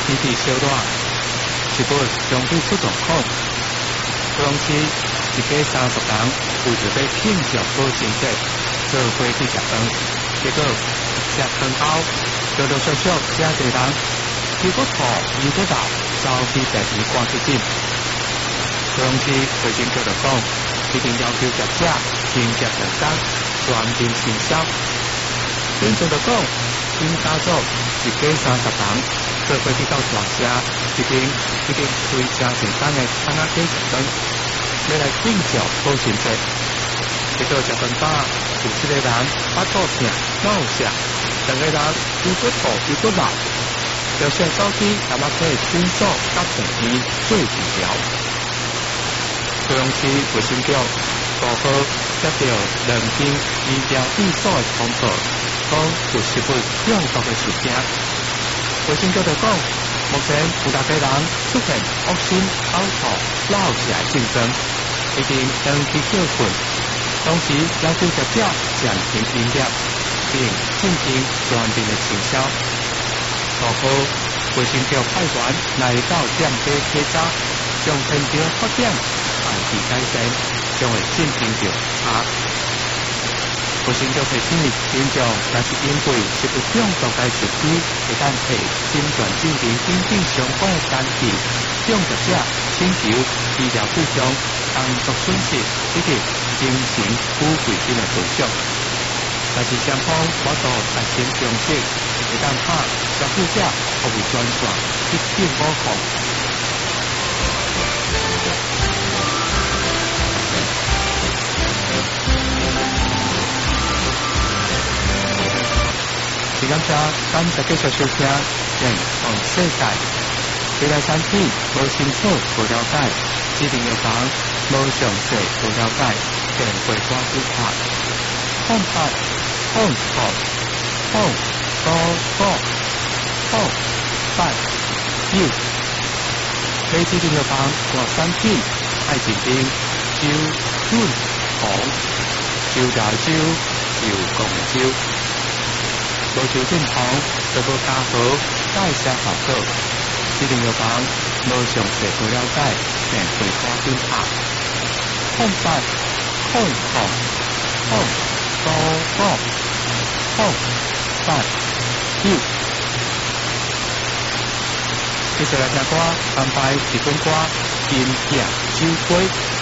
天气小热，是本容易出状况。高雄市一家30人为着要庆祝母亲节，做伙去食饭，结果食饭后，陆陆续续真侪人又搁吐又搁闹，走去病院赶去诊。高雄市卫生局就讲，一定要求业者清洁员工，全面清消。警察就讲，因家族一家30人做伙去到大社，一定推车成单的摊仔鸡食饭，要来庆祝母亲节。结果食饭饱，有7个人腹肚痛、闹痧，2个人又搁吐又搁闹，要先走去南仔溪诊所甲病院做治疗。高雄市卫生局5号接到2间医疗院所的通报，讲有10份中毒的事件。卫生局就讲，目前有6个人出现恶心、呕吐、闹痧的症状，已经将其叫训，同时要求业者暂停营业，并进行全面的清消。5号卫生局派员来到店家稽查，将现场发现大致改善，将会进行调查。卫生局提醒民众，若是因为食物中毒该手机，会当摕诊断证明等等相关的单据，向业者请求医疗费用、工作损失以及精神抚慰金的赔偿。若是双方无法达成共识，会当拍消费者服务专线1.50。是感谢咱在继续收听健康世界。未来产品无清楚、无了解，指定药房无详细、无了解，便会赶紧拍。控8控8非指定药房各产品爱治病、酒、润、红、酒大酒、酒讲酒。无酒正常，就无加好代谢效果。指定药房无详细无了解，便会赶紧拍。控8接下来听歌，安排日本歌《金夜酒杯》。